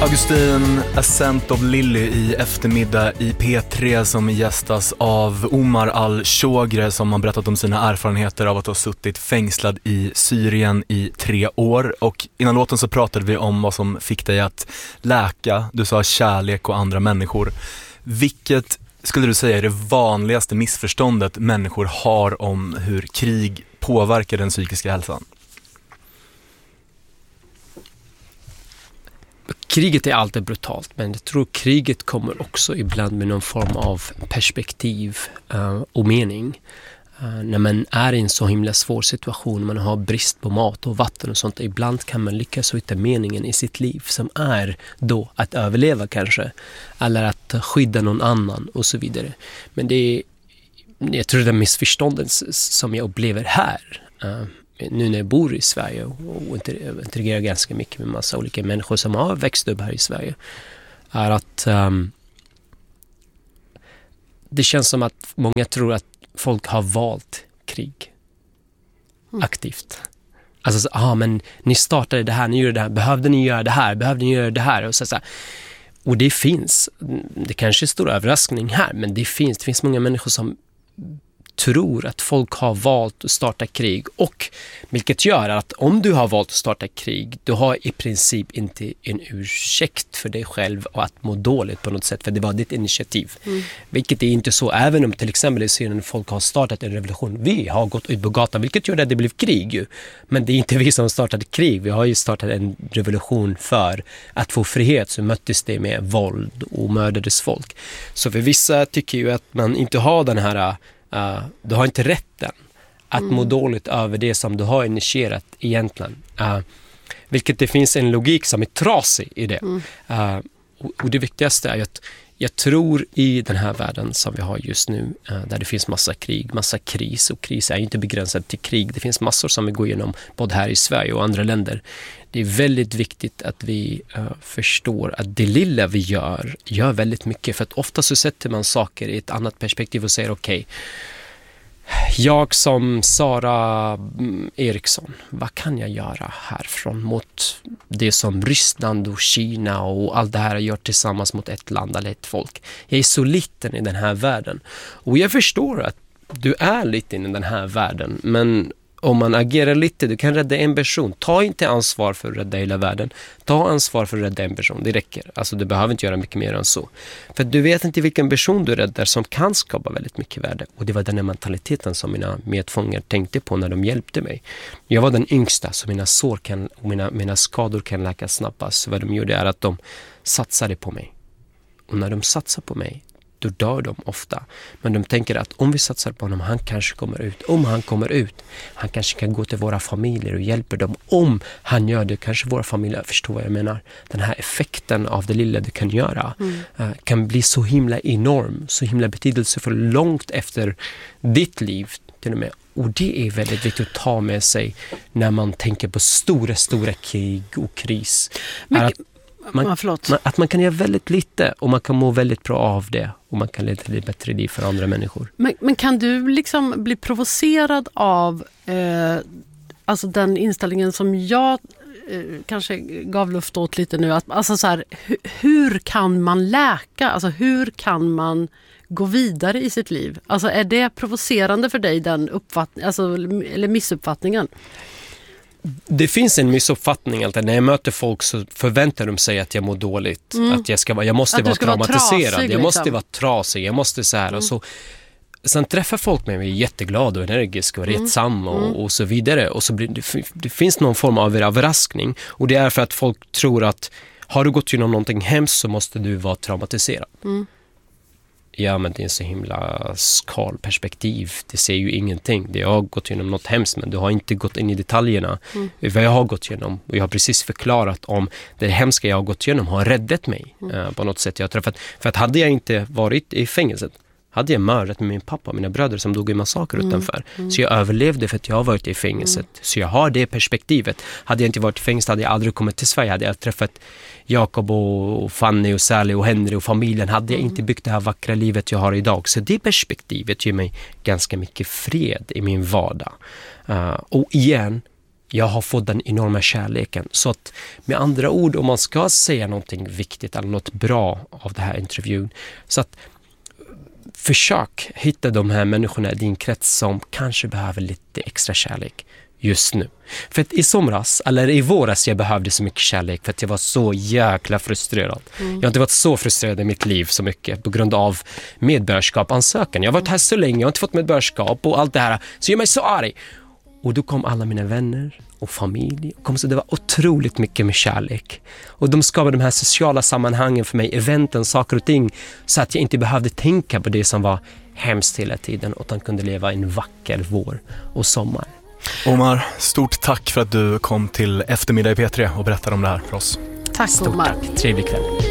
Augustin, Ascent of Lily i eftermiddag i P3 som gästas av Omar Al-Shogre som har berättat om sina erfarenheter av att ha suttit fängslad i Syrien i 3 år. Och innan låten så pratade vi om vad som fick dig att läka. Du sa kärlek och andra människor. Vilket skulle du säga är det vanligaste missförståndet människor har om hur krig påverkar den psykiska hälsan? Kriget är alltid brutalt, men jag tror kriget kommer också ibland med någon form av perspektiv och mening. När man är i en så himla svår situation, man har brist på mat och vatten och sånt, ibland kan man lyckas hitta meningen i sitt liv som är då att överleva kanske, eller att skydda någon annan och så vidare. Men jag tror det är missförstånden som jag upplever här. Nu när jag bor i Sverige och interagerar ganska mycket med massa olika människor som har växt upp här i Sverige, är att det känns som att många tror att folk har valt krig aktivt. Alltså, men ni startade det här, ni gjorde det här, behövde ni göra det här, behövde ni göra det här och så. Och det finns, det kanske är stor överraskning här, men det finns många människor som tror att folk har valt att starta krig, och vilket gör att om du har valt att starta krig, du har i princip inte en ursäkt för dig själv och att må dåligt på något sätt, för det var ditt initiativ. Vilket är inte så, även om till exempel i Syrien folk har startat en revolution, vi har gått ut på gatan, vilket gör att det blev krig ju. Men det är inte vi som startade krig, vi har ju startat en revolution för att få frihet, så möttes det med våld och mördades folk. Så för vissa tycker ju att man inte har den här du har inte rätten att må dåligt över det som du har initierat egentligen. Vilket det finns en logik som är trasig i det. Och det viktigaste är att jag tror i den här världen som vi har just nu, där det finns massa krig, massa kris, och kris är inte begränsad till krig. Det finns massor som vi går igenom både här i Sverige och andra länder. Det är väldigt viktigt att vi förstår att det lilla vi gör väldigt mycket. För att ofta så sätter man saker i ett annat perspektiv och säger okej, jag som Sara Eriksson, vad kan jag göra härifrån mot det som Ryssland och Kina och allt det här gör tillsammans mot ett land eller ett folk? Jag är så liten i den här världen. Och jag förstår att du är liten i den här världen, men om man agerar lite, du kan rädda en person. Ta inte ansvar för att rädda hela världen. Ta ansvar för att rädda en person. Det räcker. Alltså du behöver inte göra mycket mer än så. För du vet inte vilken person du räddar som kan skapa väldigt mycket värde. Och det var den här mentaliteten som mina medfångar tänkte på när de hjälpte mig. Jag var den yngsta, så mina sår och mina skador kan läkas snabbast. Så vad de gjorde är att de satsade på mig. Och när de satsar på mig, då dör de ofta. Men de tänker att om vi satsar på honom, han kanske kommer ut. Om han kommer ut, han kanske kan gå till våra familjer och hjälpa dem. Om han gör det, kanske våra familjer förstår vad jag menar. Den här effekten av det lilla du kan göra kan bli så himla enorm, så himla betydelsefull långt efter ditt liv till och med. Och det är väldigt viktigt att ta med sig när man tänker på stora krig och kris. Att man kan göra väldigt lite och man kan må väldigt bra av det, och man kan leda till ett bättre liv för andra människor. Men kan du liksom bli provocerad av alltså den inställningen som jag kanske gav luft åt lite nu, att alltså så här, hur kan man läka? Alltså hur kan man gå vidare i sitt liv? Alltså är det provocerande för dig, den uppfattningen, alltså, eller missuppfattningen? Det finns en missuppfattning att när jag möter folk så förväntar de sig att jag mår dåligt, att jag måste vara traumatiserad, jag måste vara trasig, jag måste så här och så. Sen träffar folk mig och är jätteglad och energisk och retsam och så vidare, och så det finns någon form av överraskning, och det är för att folk tror att har du gått igenom någonting hemskt så måste du vara traumatiserad. Ja, men det är en så himla skalperspektiv. Det ser ju ingenting. Det har gått igenom något hemskt, men du har inte gått in i detaljerna. Vad jag har gått igenom. Och jag har precis förklarat om det hemska jag har gått igenom har räddat mig på något sätt. Jag har träffat. För att hade jag inte varit i fängelset, hade jag mördat med min pappa och mina bröder som dog i massaker utanför. Så jag överlevde för att jag har varit i fängelset. Så jag har det perspektivet. Hade jag inte varit i fängelset hade jag aldrig kommit till Sverige. Hade jag träffat Jakob och Fanny och Sally och Henry och familjen, hade jag inte byggt det här vackra livet jag har idag. Så det perspektivet ger mig ganska mycket fred i min vardag. Och igen, jag har fått den enorma kärleken. Så att med andra ord, om man ska säga någonting viktigt eller något bra av den här intervjun, så att försök hitta de här människorna i din krets som kanske behöver lite extra kärlek just nu. För att i somras, eller i våras, jag behövde så mycket kärlek för att jag var så jäkla frustrerad. Jag har inte varit så frustrerad i mitt liv så mycket på grund av medborgarskap, ansökan. Jag har varit här så länge, jag har inte fått medborgarskap och allt det här. Så jag är så arg. Och då kom alla mina vänner och familj. Så det var otroligt mycket med kärlek. Och de skapade de här sociala sammanhangen för mig, eventen, saker och ting. Så att jag inte behövde tänka på det som var hemskt hela tiden, utan kunde leva en vacker vår och sommar. Omar, stort tack för att du kom till Eftermiddag i P3 och berättade om det här för oss. Tack, Omar. Stort tack. Trevlig kväll.